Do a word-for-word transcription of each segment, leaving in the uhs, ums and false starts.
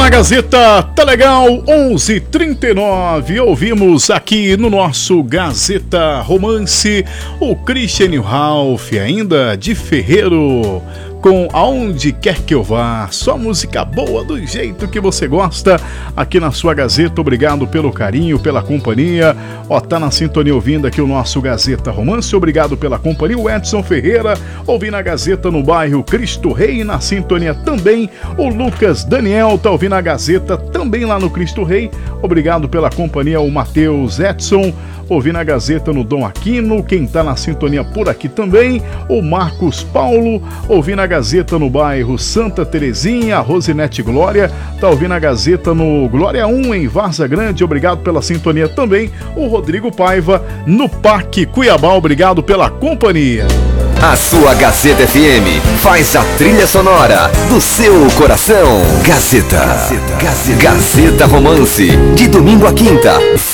na Gazeta, tá legal, onze e trinta e nove, ouvimos aqui no nosso Gazeta Romance o Christian Ralph, ainda de Ferreiro, com Aonde Quer Que Eu Vá, só música boa do jeito que você gosta, aqui na sua Gazeta. Obrigado pelo carinho, pela companhia, ó, tá na sintonia ouvindo aqui o nosso Gazeta Romance, obrigado pela companhia. O Edson Ferreira, ouvindo a Gazeta no bairro Cristo Rei, na sintonia também. O Lucas Daniel tá ouvindo a Gazeta também lá no Cristo Rei, obrigado pela companhia. O Matheus Edson, ouvindo a Gazeta no Dom Aquino, quem tá na sintonia por aqui também. O Marcos Paulo, ouvindo a Gazeta no bairro Santa Terezinha. A Rosinete Glória tá ouvindo a Gazeta no Glória um, em Várzea Grande, obrigado pela sintonia também. O Rodrigo Paiva, no Parque Cuiabá, obrigado pela companhia. A sua Gazeta F M faz a trilha sonora do seu coração. Gazeta. Gazeta, Gazeta. Gazeta Romance, de domingo a quinta.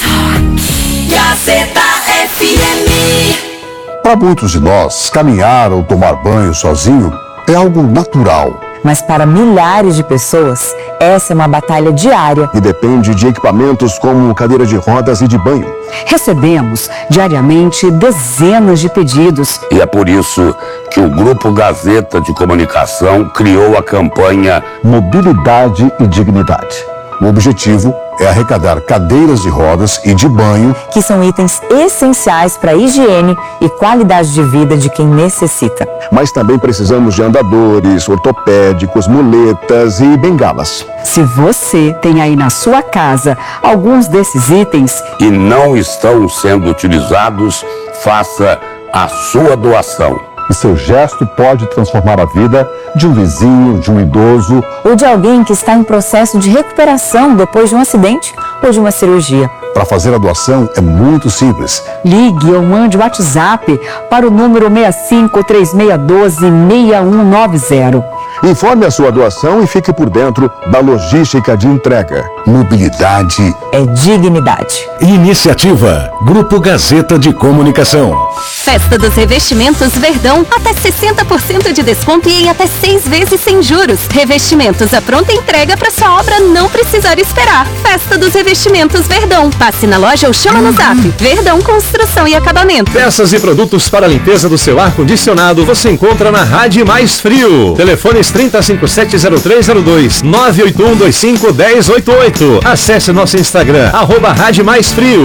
Gazeta F M. Para muitos de nós, caminhar ou tomar banho sozinho é algo natural. Mas para milhares de pessoas, essa é uma batalha diária. E depende de equipamentos como cadeira de rodas e de banho. Recebemos diariamente dezenas de pedidos. E é por isso que o Grupo Gazeta de Comunicação criou a campanha Mobilidade e Dignidade. O objetivo é arrecadar cadeiras de rodas e de banho, que são itens essenciais para a higiene e qualidade de vida de quem necessita. Mas também precisamos de andadores, ortopédicos, muletas e bengalas. Se você tem aí na sua casa alguns desses itens e não estão sendo utilizados, faça a sua doação. E seu gesto pode transformar a vida de um vizinho, de um idoso ou de alguém que está em processo de recuperação depois de um acidente ou de uma cirurgia. Para fazer a doação é muito simples. Ligue ou mande o WhatsApp para o número seis cinco três seis um dois seis um nove zero. Informe a sua doação e fique por dentro da logística de entrega. Mobilidade é dignidade. Iniciativa Grupo Gazeta de Comunicação. Festa dos Revestimentos Verdão, até sessenta por cento de desconto e em até seis vezes sem juros. Revestimentos à pronta entrega para sua obra não precisar esperar. Festa dos Revestimentos Verdão. Passe na loja ou chama no zap. Verdão Construção e Acabamento. Peças e produtos para a limpeza do seu ar-condicionado você encontra na Rádio Mais Frio. Telefones trinta, cinquenta e sete, zero três zero dois, nove oito um dois cinco, um zero oito oito. Acesse nosso Instagram, arroba Rádio Mais Frio.